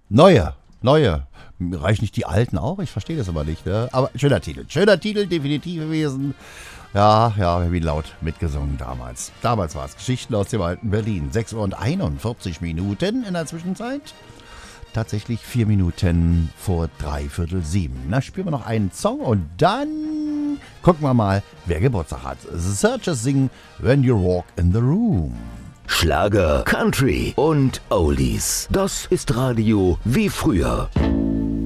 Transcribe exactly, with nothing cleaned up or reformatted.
Neue, neue. Reichen nicht die alten auch? Ich verstehe das aber nicht. Ne? Aber schöner Titel. Schöner Titel, definitiv gewesen. Ja, ja, wir haben ihn laut mitgesungen damals. Damals war es Geschichten aus dem alten Berlin. sechs Uhr und einundvierzig Minuten in der Zwischenzeit. Tatsächlich vier Minuten vor dreiviertel sieben. Na, spielen wir noch einen Song und dann gucken wir mal, wer Geburtstag hat. The Searchers singen When You Walk in the Room. Schlager, Country und Oldies. Das ist Radio wie früher.